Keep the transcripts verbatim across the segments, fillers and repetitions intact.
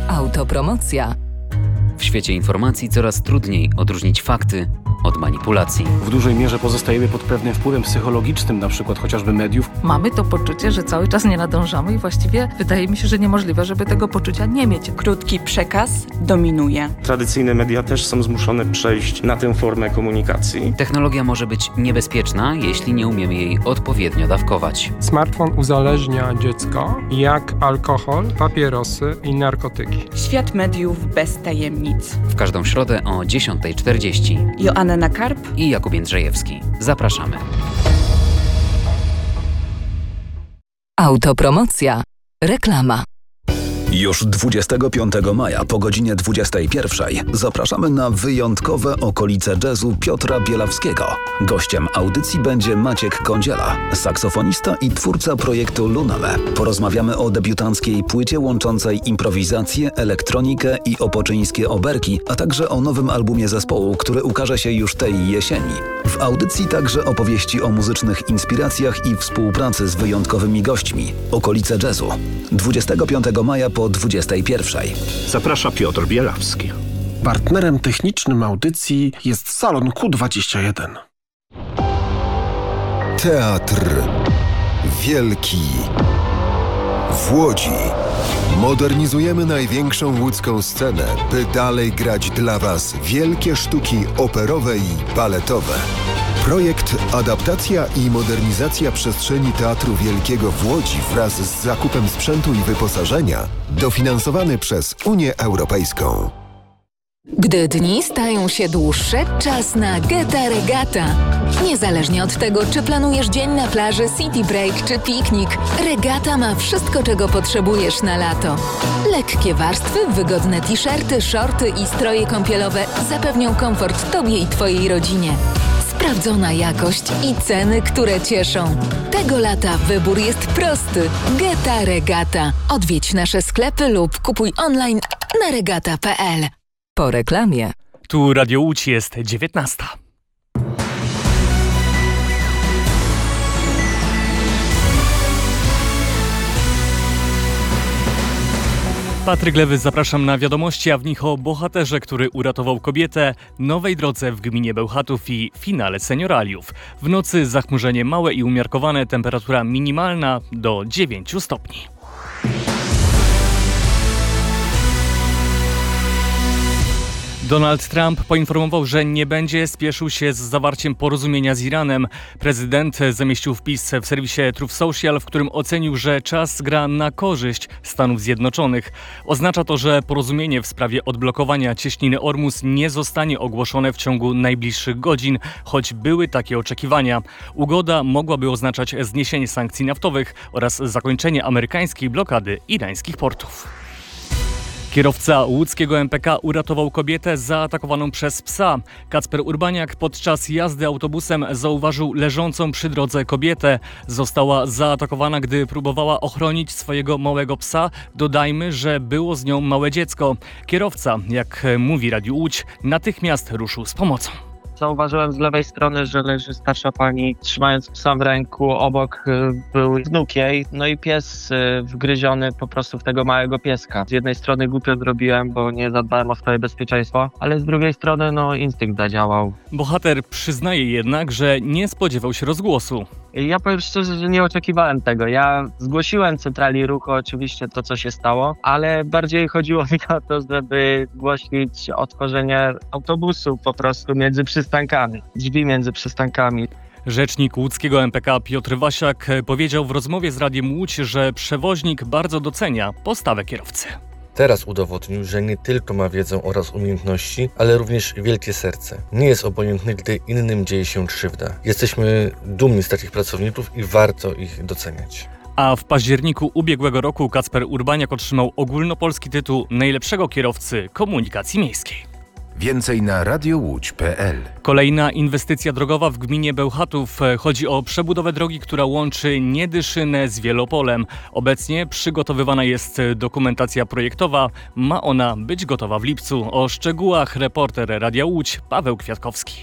Autopromocja. W świecie informacji coraz trudniej odróżnić fakty od manipulacji. W dużej mierze pozostajemy pod pewnym wpływem psychologicznym, na przykład chociażby mediów. Mamy to poczucie, że cały czas nie nadążamy i właściwie wydaje mi się, że niemożliwe, żeby tego poczucia nie mieć. Krótki przekaz dominuje. Tradycyjne media też są zmuszone przejść na tę formę komunikacji. Technologia może być niebezpieczna, jeśli nie umiemy jej odpowiednio dawkować. Smartfon uzależnia dziecko jak alkohol, papierosy i narkotyki. Świat mediów bez tajemnic. W każdą środę o dziesiąta czterdzieści. Joanna Nakarp i Jakub Jędrzejewski. Zapraszamy. Autopromocja. Reklama. Już dwudziestego piątego maja po godzinie dwudziestej pierwszej zapraszamy na wyjątkowe okolice jazzu Piotra Bielawskiego. Gościem audycji będzie Maciek Kądziela, saksofonista i twórca projektu Luname. Porozmawiamy o debiutanckiej płycie łączącej improwizację, elektronikę i opoczyńskie oberki, a także o nowym albumie zespołu, który ukaże się już tej jesieni. W audycji także opowieści o muzycznych inspiracjach i współpracy z wyjątkowymi gośćmi. Okolice jazzu. dwudziestego piątego maja po dwudziestej pierwszej. Zaprasza Piotr Bielawski. Partnerem technicznym audycji jest Salon Q dwadzieścia jeden. Teatr Wielki w Łodzi. Modernizujemy największą łódzką scenę, by dalej grać dla Was wielkie sztuki operowe i baletowe. Projekt Adaptacja i modernizacja przestrzeni Teatru Wielkiego w Łodzi wraz z zakupem sprzętu i wyposażenia dofinansowany przez Unię Europejską. Gdy dni stają się dłuższe, czas na Geta Regata. Niezależnie od tego, czy planujesz dzień na plaży, city break czy piknik, Regata ma wszystko, czego potrzebujesz na lato. Lekkie warstwy, wygodne t-shirty, shorty i stroje kąpielowe zapewnią komfort Tobie i Twojej rodzinie. Sprawdzona jakość i ceny, które cieszą. Tego lata wybór jest prosty. Geta Regata. Odwiedź nasze sklepy lub kupuj online na regata kropka pe el. Po reklamie. Tu Radio Łódź, jest dziewiętnasta. Patryk Lewy, zapraszam na wiadomości, a w nich o bohaterze, który uratował kobietę, nowej drodze w gminie Bełchatów i finale senioraliów. W nocy zachmurzenie małe i umiarkowane, temperatura minimalna do dziewięciu stopni. Donald Trump poinformował, że nie będzie spieszył się z zawarciem porozumienia z Iranem. Prezydent zamieścił wpis w serwisie Truth Social, w którym ocenił, że czas gra na korzyść Stanów Zjednoczonych. Oznacza to, że porozumienie w sprawie odblokowania cieśniny Ormus nie zostanie ogłoszone w ciągu najbliższych godzin, choć były takie oczekiwania. Ugoda mogłaby oznaczać zniesienie sankcji naftowych oraz zakończenie amerykańskiej blokady irańskich portów. Kierowca łódzkiego M P K uratował kobietę zaatakowaną przez psa. Kacper Urbaniak podczas jazdy autobusem zauważył leżącą przy drodze kobietę. Została zaatakowana, gdy próbowała ochronić swojego małego psa. Dodajmy, że było z nią małe dziecko. Kierowca, jak mówi Radiu Łódź, natychmiast ruszył z pomocą. Zauważyłem z lewej strony, że leży starsza pani, trzymając psa w ręku. Obok był wnuk jej, no i pies wgryziony po prostu w tego małego pieska. Z jednej strony głupio zrobiłem, bo nie zadbałem o swoje bezpieczeństwo, ale z drugiej strony no instynkt zadziałał. Bohater przyznaje jednak, że nie spodziewał się rozgłosu. Ja powiem szczerze, że nie oczekiwałem tego. Ja zgłosiłem centrali ruchu oczywiście to, co się stało, ale bardziej chodziło mi o to, żeby zgłosić otworzenie autobusu po prostu między przystankami, drzwi między przystankami. Rzecznik łódzkiego M P K Piotr Wasiak powiedział w rozmowie z Radiem Łódź, że przewoźnik bardzo docenia postawę kierowcy. Teraz udowodnił, że nie tylko ma wiedzę oraz umiejętności, ale również wielkie serce. Nie jest obojętny, gdy innym dzieje się krzywda. Jesteśmy dumni z takich pracowników i warto ich doceniać. A w październiku ubiegłego roku Kacper Urbaniak otrzymał ogólnopolski tytuł najlepszego kierowcy komunikacji miejskiej. Więcej na radiowódź kropka pe el. Kolejna inwestycja drogowa w gminie Bełchatów. Chodzi o przebudowę drogi, która łączy Niedyszynę z Wielopolem. Obecnie przygotowywana jest dokumentacja projektowa. Ma ona być gotowa w lipcu. O szczegółach reporter Radia Łódź Paweł Kwiatkowski.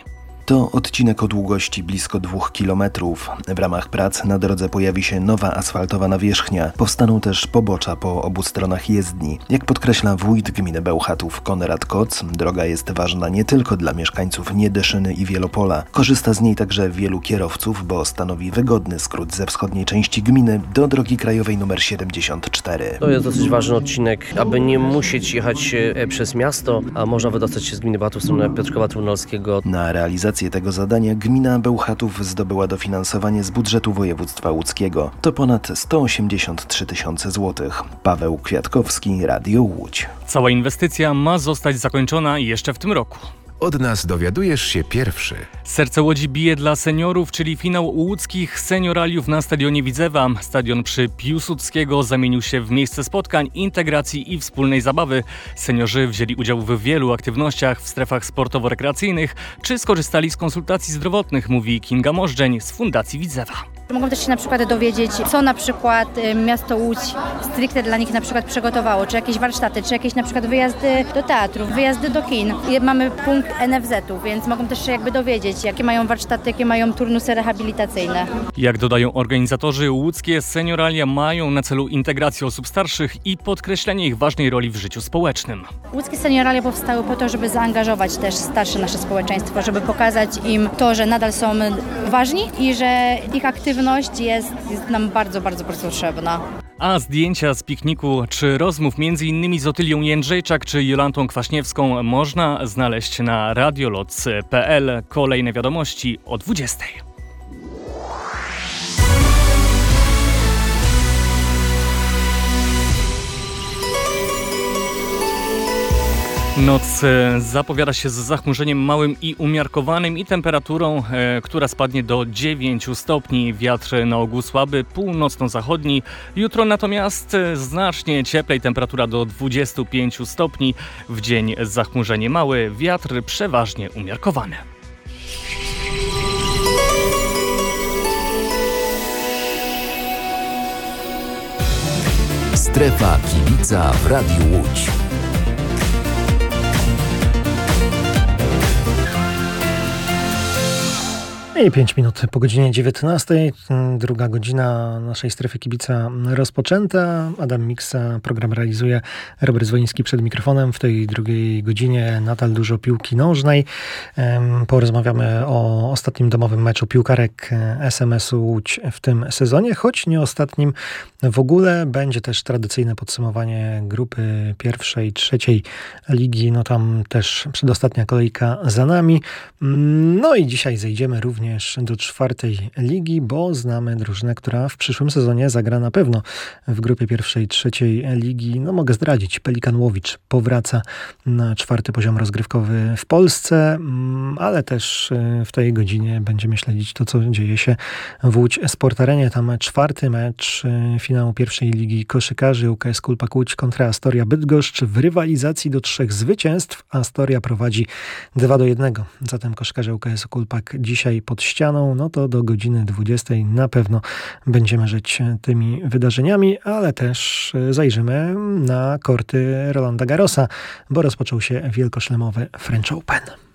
To odcinek o długości blisko dwóch kilometrów. W ramach prac na drodze pojawi się nowa asfaltowa nawierzchnia. Powstaną też pobocza po obu stronach jezdni. Jak podkreśla wójt gminy Bełchatów Konrad Koc, droga jest ważna nie tylko dla mieszkańców Niedyszyny i Wielopola. Korzysta z niej także wielu kierowców, bo stanowi wygodny skrót ze wschodniej części gminy do drogi krajowej nr siedemdziesiąt cztery. To jest dosyć ważny odcinek, aby nie musieć jechać przez miasto, a można wydostać się z gminy Bełchatów w stronę Piotrkowa Trybunalskiego. Na realizację tego zadania gmina Bełchatów zdobyła dofinansowanie z budżetu województwa łódzkiego. To ponad sto osiemdziesiąt trzy tysiące złotych. Paweł Kwiatkowski, Radio Łódź. Cała inwestycja ma zostać zakończona jeszcze w tym roku. Od nas dowiadujesz się pierwszy. Serce Łodzi bije dla seniorów, czyli finał łódzkich senioraliów na stadionie Widzewa. Stadion przy Piłsudskiego zamienił się w miejsce spotkań, integracji i wspólnej zabawy. Seniorzy wzięli udział w wielu aktywnościach w strefach sportowo-rekreacyjnych, czy skorzystali z konsultacji zdrowotnych, mówi Kinga Możdżeń z Fundacji Widzewa. Mogą też się na przykład dowiedzieć, co na przykład miasto Łódź stricte dla nich na przykład przygotowało, czy jakieś warsztaty, czy jakieś na przykład wyjazdy do teatrów, wyjazdy do kin. I mamy punkt N F Z-u, więc mogą też się jakby dowiedzieć, jakie mają warsztaty, jakie mają turnusy rehabilitacyjne. Jak dodają organizatorzy, łódzkie senioralia mają na celu integrację osób starszych i podkreślenie ich ważnej roli w życiu społecznym. Łódzkie senioralia powstały po to, żeby zaangażować też starsze nasze społeczeństwo, żeby pokazać im to, że nadal są ważni i że ich aktywność jest, jest nam bardzo, bardzo, bardzo potrzebna. A zdjęcia z pikniku czy rozmów między innymi z Otylią Jędrzejczak czy Jolantą Kwaśniewską można znaleźć na radioloc kropka p l. Kolejne wiadomości o dwudziestej. Noc zapowiada się z zachmurzeniem małym i umiarkowanym i temperaturą, e, która spadnie do dziewięciu stopni. Wiatr na ogół słaby, północno-zachodni. Jutro natomiast znacznie cieplej, temperatura do dwudziestu pięciu stopni. W dzień zachmurzenie małe, wiatr przeważnie umiarkowany. Strefa kibica w Radiu Łódź. I pięć minut po godzinie dziewiętnastej, druga godzina naszej strefy kibica rozpoczęta. Adam Miksa, program realizuje, Robert Zwoliński przed mikrofonem. W tej drugiej godzinie nadal dużo piłki nożnej. Porozmawiamy o ostatnim domowym meczu piłkarek S M S-u Łódź w tym sezonie, choć nie ostatnim w ogóle. Będzie też tradycyjne podsumowanie grupy pierwszej, trzeciej ligi. No tam też przedostatnia kolejka za nami. No i dzisiaj zejdziemy również do czwartej ligi, bo znamy drużynę, która w przyszłym sezonie zagra na pewno w grupie pierwszej, trzeciej ligi. No mogę zdradzić, Pelikan Łowicz powraca na czwarty poziom rozgrywkowy w Polsce, ale też w tej godzinie będziemy śledzić to, co dzieje się w Łódź Sport Arenie. Tam czwarty mecz finału pierwszej ligi koszykarzy U K S Kulpak Łódź kontra Astoria Bydgoszcz w rywalizacji do trzech zwycięstw. Astoria prowadzi dwa do jednego. Zatem koszykarze U K S Kulpak dzisiaj pod ścianą, no to do godziny dwudziestej na pewno będziemy żyć tymi wydarzeniami, ale też zajrzymy na korty Rolanda Garrosa, bo rozpoczął się wielkoszlemowy French Open.